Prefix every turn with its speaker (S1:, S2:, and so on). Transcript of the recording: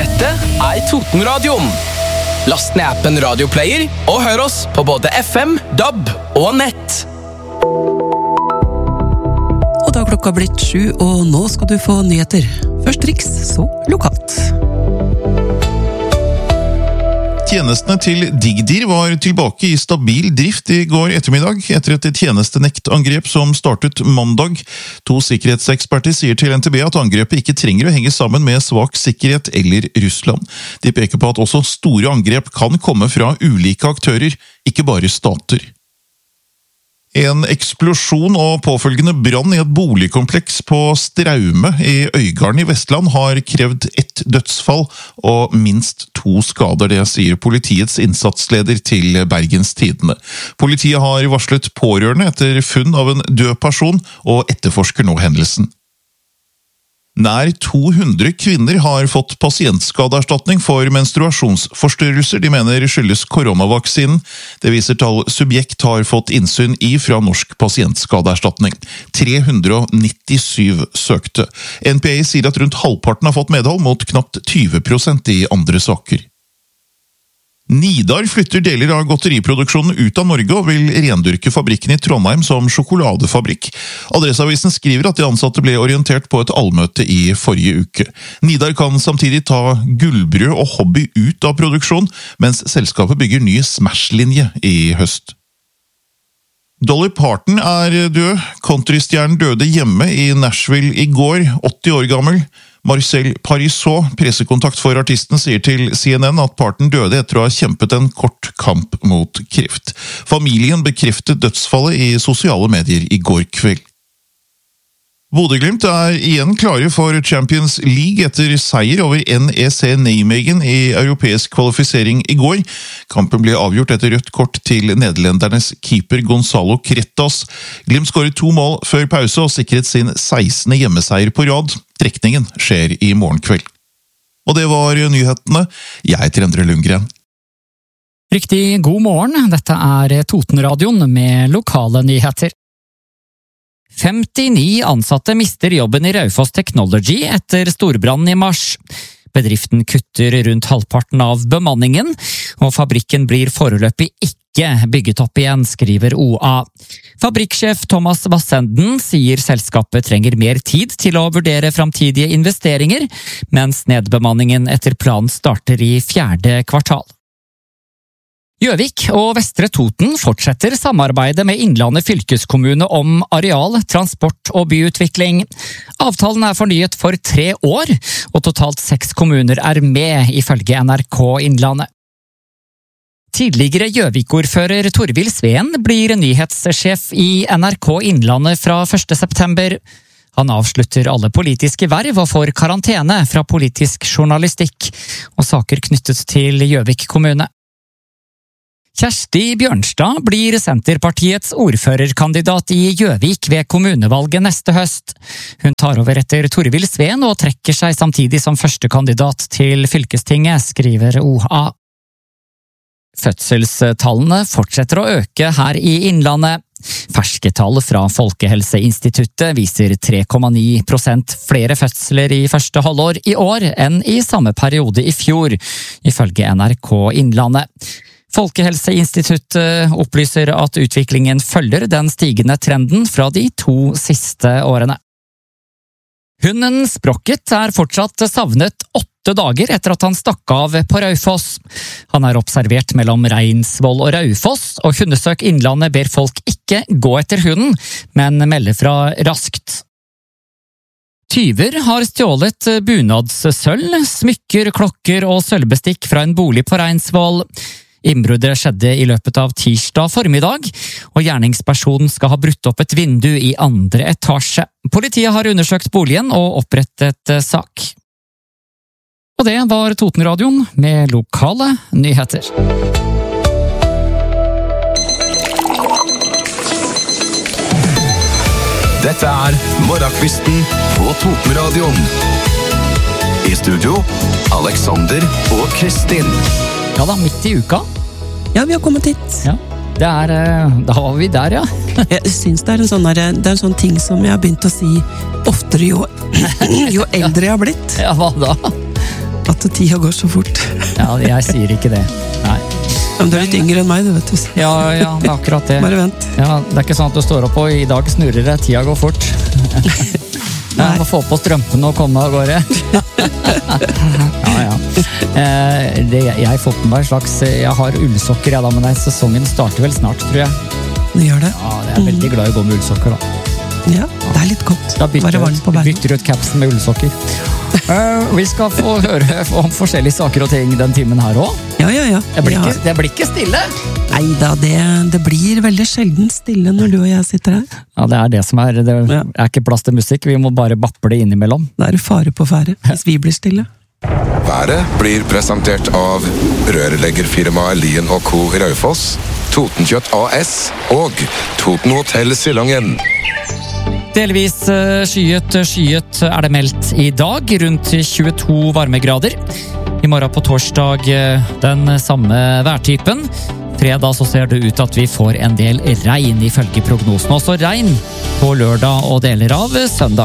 S1: Dette Totenradioen. Last ned appen Radioplayer og hør oss på både FM, DAB og nett.
S2: Og da har klokka blitt 7, og nå skal du få nyheter. Først riks, så lokalt.
S3: Tjenestene til Digdir var tilbake i stabil drift i går ettermiddag, etter et tjenestenektangrep som startet mandag. 2 sikkerhetseksperter sier til NTB at angrepet ikke trenger å henge sammen med svak sikkerhet eller Russland. De peker på at også store angrep kan komme fra ulike aktører, ikke bare stater. En eksplosjon og påfølgende brann i et boligkompleks på Straume i Øygarden i Vestland har krevd 1 dødsfall og minst 2 skader, det sier politiets innsatsleder til Bergens Tidende. Politiet har varslet pårørende etter funn av en død person og etterforsker nå hendelsen. Nær 200 kvinner har fått pasientskadeerstatning for menstruasjonsforstyrrelser de mener skyldes koronavaksinen. Det viser tall Subjekt har fått innsyn i fra Norsk pasientskadeerstatning. 397 søkte. NPA sier at rundt halvparten har fått medhold mot knapt 20% i andre saker. Nidar flytter deler av godteriproduksjonen ut av Norge og vil rendyrke fabrikken i Trondheim som sjokoladefabrikk. Adresseavisen skriver at de ansatte ble orientert på et allmøte i forrige uke. Nidar kan samtidig ta gullbrød og hobby ut av produksjon, mens selskapet bygger ny Smash-linje i høst. Dolly Parton er død. Countrystjernen døde hjemme i Nashville i går, 80 år gammel. Marcel Parisot, pressekontakt for artisten, sier til CNN at Parton døde etter å ha kjempet en kort kamp mot kreft. Familien bekreftet dødsfallet i sosiale medier i går kveld. Bodø/Glimt er igjen klare for Champions League etter seier over NEC Nijmegen i europeisk kvalifisering i går. Kampen ble avgjort etter rødt kort til nederlendernes keeper Gonzalo Cretas. Glimt skåret 2 mål før pause og sikret sin 16. hjemmeseier på rad. Trekningen skjer i morgen kveld. Og det var nyhetene. Jeg heter Endre Lundgren.
S4: Riktig god morgen, dette er Totenradioen med lokale nyheter. 59 ansatte mister jobben i Raufoss Technology etter storbrannen i mars. Bedriften kutter rundt halvparten av bemanningen, og fabrikken blir foreløpig ikke bygget opp igjen, skriver OA. Fabrikksjef Thomas Vassenden sier selskapet trenger mer tid til å vurdere framtidige investeringer, mens nedbemanningen etter planen starter i 4. kvartal. Gjøvik og Vestre Toten fortsetter samarbeidet med Innlandet fylkeskommune om areal, transport og byutvikling. Avtalen er fornyet for 3 år, og totalt 6 kommuner er med, ifølge NRK Innlandet. Tidligere Gjøvik-ordfører Torvild Sveen blir nyhetssjef i NRK Innlandet fra 1. september. Han avslutter alle politiske verv og får karantene fra politisk journalistikk og saker knyttet til Gjøvik kommune. Kjersti Bjørnstad blir Senterpartiets ordførerkandidat i Gjøvik ved kommunevalget neste høst. Hun tar over etter Torvild Sveen og trekker seg samtidig som første kandidat til fylkestinget, skriver OA. Fødselstallene fortsetter å øke her i Innlandet. Ferske tall fra Folkehelseinstituttet viser 3,9% flere fødsler i første halvår i år enn i samme periode i fjor, ifølge NRK Innlandet. Folkehelseinstituttet opplyser at utviklingen følger den stigende trenden fra de 2 siste årene. Hunden Sprocket er fortsatt savnet 8 dager etter at han stakk av på Raufoss. Han er observert mellom Reinsvoll og Raufoss, og Hundesøk Innlandet ber folk ikke gå etter hunden, men melde fra raskt. Tyver har stjålet bunadssølv, smykker, klokker og sølvbestikk fra en bolig på Reinsvoll. Innbruddet skjedde i løpet av tirsdag formiddag, og gjerningspersonen skal ha brutt opp et vindu i 2. etasje. Politiet har undersøkt boligen og opprettet sak. Og det var Totenradioen med lokale nyheter.
S5: Dette er Morgenkvisten på Totenradioen. I studio, Alexander og Kristin.
S4: Ja da, midt i uka.
S2: Ja, vi har kommet hit.
S4: Ja, da var vi der, ja.
S2: Jeg synes det er en sånn ting som jeg har begynt å si oftere jo eldre jeg har blitt.
S4: Ja, hva da?
S2: At tida går så fort.
S4: Ja, jeg sier ikke det. Nei.
S2: Men du er litt yngre enn meg, du vet du.
S4: Ja, det er akkurat det.
S2: Bare vent.
S4: Ja, det er ikke sånn at du står opp og i dag snurrer det, tida går fort. Jeg må få på strømpene og komme av gårde. Ja. Jeg har fått med meg jeg har ullsokker, ja da, men sesongen starter vel snart, tror jeg.
S2: Det gjør det.
S4: Ja, jeg er veldig glad i å gå med ullsokker da.
S2: Ja, det er litt godt.
S4: Da
S2: Være varm på beina.
S4: bytter ut capsen med ullsokker. Vi skal få høre om forskjellige saker og ting den timen her også.
S2: Ja.
S4: Det blir ikke stille.
S2: Neida, det blir veldig sjelden stille når du og jeg sitter her.
S4: Ja, det er det som er. Det er ikke plass til musikk, vi må bare bappe det innimellom.
S2: Det er fare på fære, hvis vi blir stille.
S5: Været blir presentert av rørleggerfirmaet Lien & Co. Raufoss, Totenkjøtt AS og Toten Hotel Silangen.
S4: Delvis skyet er det meldt i dag, rundt 22 varmegrader. I morgen på torsdag den samme værtypen. Fredag så ser det ut at vi får en del regn ifølge prognosen. Også regn på lørdag og deler av søndag.